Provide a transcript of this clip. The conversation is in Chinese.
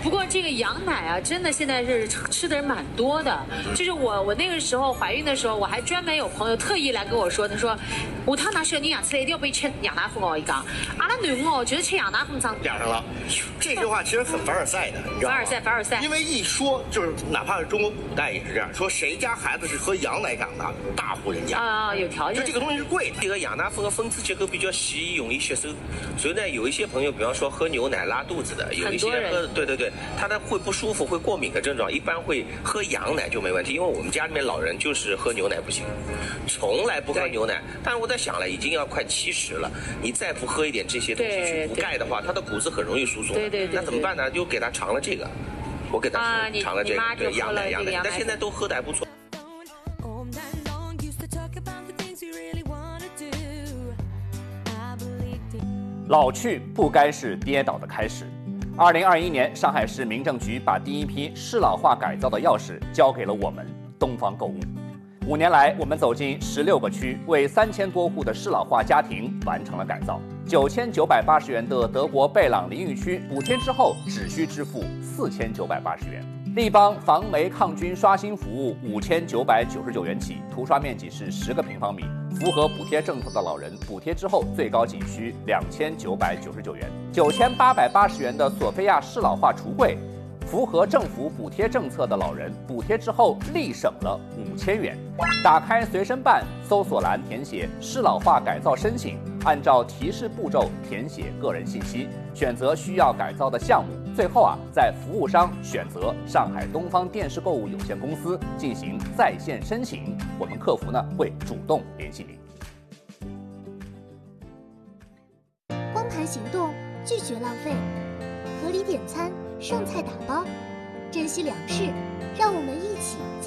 不过这个羊奶啊，真的现在是吃的人蛮多的。就是我那个时候怀孕的时候，我还专门有朋友特意来跟我说，他说下趟拿小人养出来一定要被吃羊奶粉哦，一讲，阿拉囡哦就是吃羊奶粉长点上了。这句话其实很凡尔赛的，你知道吗？ 凡尔赛。 因为一说就是哪怕是中国古代也是这样，说谁家孩子是喝羊奶长大，大户人家啊，有条件。 就这个东西是贵的。 这个羊奶粉的分子结构比较细，容易吸收，所以呢，有一些朋友，比方说喝牛奶拉肚子的，有一些对，他的会不舒服、会过敏的症状，一般会喝羊奶就没问题。因为我们家里面老人就是喝牛奶不行，从来不喝牛奶。但是我在想了，已经要快70了，你再不喝一点这些东西去补钙的话，他的骨质很容易疏松。 对。 那怎么办呢？就给他尝了这个，我给他尝了这个，对，羊奶，但现在都喝的还不错。 老去不该是跌倒的开始。2021年，上海市民政局把第一批适老化改造的钥匙交给了我们东方购物。5年来，我们走进16个区，为3000多户的适老化家庭完成了改造。9980元的德国贝朗淋浴区补贴之后，只需支付4980元。立邦防霉抗菌刷新服务5999元起，涂刷面积是10个平方米。符合补贴政策的老人，补贴之后最高仅需2999元。9880元的索菲亚适老化橱柜，符合政府补贴政策的老人，补贴之后立省了5000元。打开随身办，搜索栏填写适老化改造申请，按照提示步骤填写个人信息，选择需要改造的项目。最后在服务商选择上海东方电视购物有限公司进行在线申请，我们客服会主动联系您。 光盘行动，拒绝浪费，合理点餐，剩菜打包，珍惜粮食，让我们一起